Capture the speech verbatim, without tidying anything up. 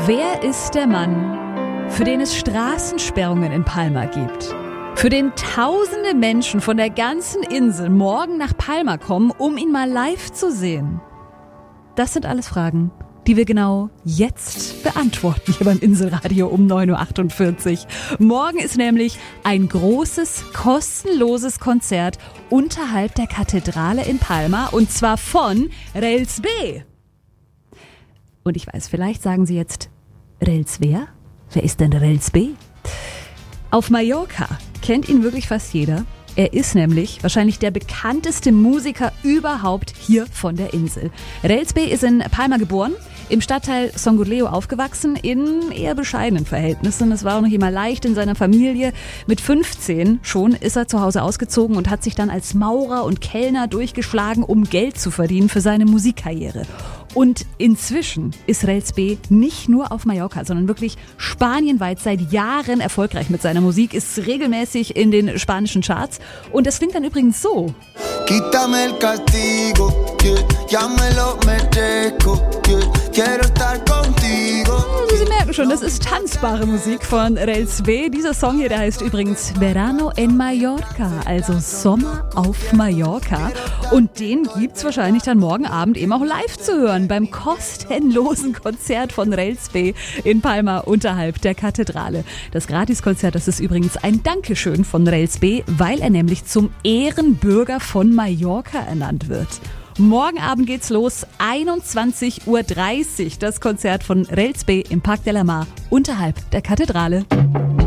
Wer ist der Mann, für den es Straßensperrungen in Palma gibt? Für den tausende Menschen von der ganzen Insel morgen nach Palma kommen, um ihn mal live zu sehen? Das sind alles Fragen, die wir genau jetzt beantworten hier beim Inselradio um neun Uhr achtundvierzig. Morgen ist nämlich ein großes, kostenloses Konzert unterhalb der Kathedrale in Palma und zwar von Rels B. Und ich weiß, vielleicht sagen Sie jetzt, Rels wer? Wer ist denn Rels B? Auf Mallorca kennt ihn wirklich fast jeder. Er ist nämlich wahrscheinlich der bekannteste Musiker überhaupt hier von der Insel. Rels B ist in Palma geboren, im Stadtteil Songoleo aufgewachsen, in eher bescheidenen Verhältnissen. Es war auch noch immer leicht in seiner Familie. Mit fünfzehn schon ist er zu Hause ausgezogen und hat sich dann als Maurer und Kellner durchgeschlagen, um Geld zu verdienen für seine Musikkarriere. Und inzwischen ist Rels B nicht nur auf Mallorca, sondern wirklich spanienweit seit Jahren erfolgreich mit seiner Musik, ist regelmäßig in den spanischen Charts. Und das klingt dann übrigens so. Quítame el castigo, ya me lo merezco, quiero estar contigo. Sie merken schon, das ist tanzbare Musik von Rels B. Dieser Song hier, der heißt übrigens Verano en Mallorca, also Sommer auf Mallorca. Und den gibt's wahrscheinlich dann morgen Abend eben auch live zu hören beim kostenlosen Konzert von Rels B in Palma unterhalb der Kathedrale. Das Gratiskonzert, das ist übrigens ein Dankeschön von Rels B, weil er nämlich zum Ehrenbürger von Mallorca ernannt wird. Morgen Abend geht's los, einundzwanzig Uhr dreißig, das Konzert von Rels B im Parc de la Mar unterhalb der Kathedrale.